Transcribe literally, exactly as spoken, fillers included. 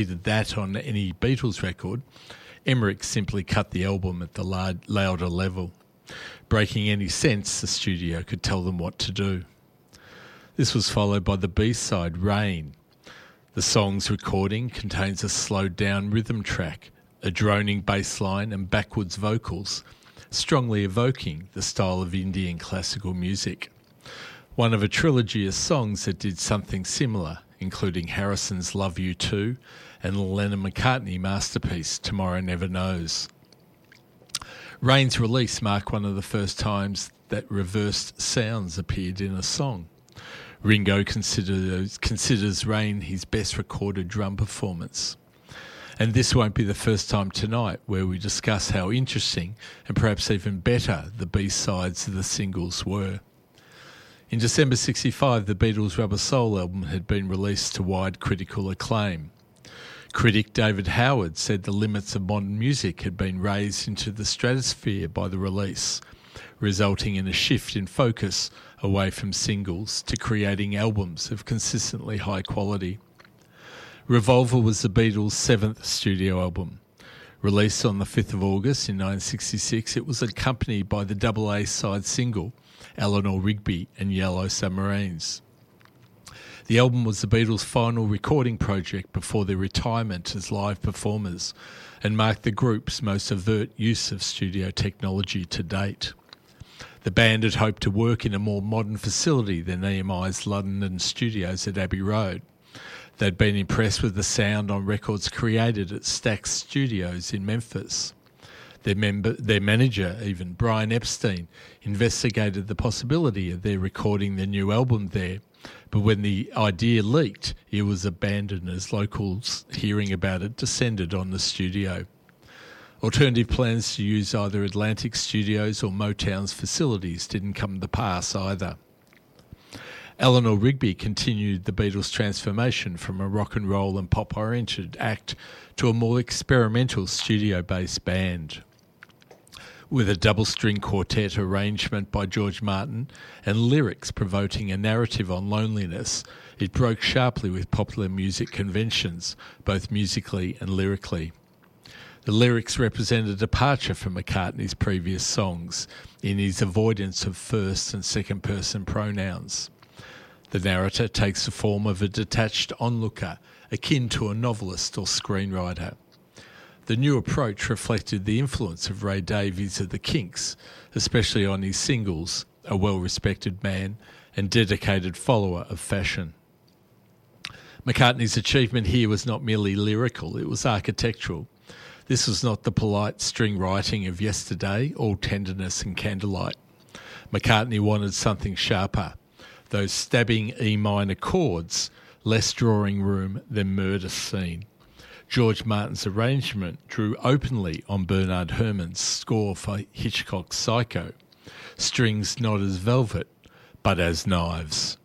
did that on any Beatles record, Emmerich simply cut the album at the loud, louder level. Breaking any sense, the studio could tell them what to do. This was followed by the B-side, Rain. The song's recording contains a slowed-down rhythm track, a droning bass line and backwards vocals, strongly evoking the style of Indian classical music. One of a trilogy of songs that did something similar, including Harrison's Love You Too and the Lennon-McCartney masterpiece, Tomorrow Never Knows. Rain's release marked one of the first times that reversed sounds appeared in a song. Ringo considers, considers Rain his best recorded drum performance. And this won't be the first time tonight where we discuss how interesting and perhaps even better the B-sides of the singles were. In December sixty-five, the Beatles' Rubber Soul album had been released to wide critical acclaim. Critic David Howard said the limits of modern music had been raised into the stratosphere by the release, resulting in a shift in focus away from singles to creating albums of consistently high quality. Revolver was the Beatles' seventh studio album. Released on the fifth of August in nineteen sixty-six, it was accompanied by the double A-side single, Eleanor Rigby and Yellow Submarines. The album was the Beatles' final recording project before their retirement as live performers and marked the group's most overt use of studio technology to date. The band had hoped to work in a more modern facility than E M I's London studios at Abbey Road. They'd been impressed with the sound on records created at Stax Studios in Memphis. Their, member, their manager, even, Brian Epstein, investigated the possibility of their recording their new album there, but when the idea leaked, it was abandoned as locals hearing about it descended on the studio. Alternative plans to use either Atlantic Studios or Motown's facilities didn't come to pass either. Eleanor Rigby continued the Beatles' transformation from a rock and roll and pop-oriented act to a more experimental studio-based band. With a double-string quartet arrangement by George Martin and lyrics provoking a narrative on loneliness, it broke sharply with popular music conventions, both musically and lyrically. The lyrics represent a departure from McCartney's previous songs in his avoidance of first and second-person pronouns. The narrator takes the form of a detached onlooker, akin to a novelist or screenwriter. The new approach reflected the influence of Ray Davies of the Kinks, especially on his singles, a well-respected man and dedicated follower of fashion. McCartney's achievement here was not merely lyrical, it was architectural. This was not the polite string writing of yesterday, all tenderness and candlelight. McCartney wanted something sharper, those stabbing E minor chords, less drawing room than murder scene. George Martin's arrangement drew openly on Bernard Herrmann's score for Hitchcock's Psycho. Strings not as velvet, but as knives.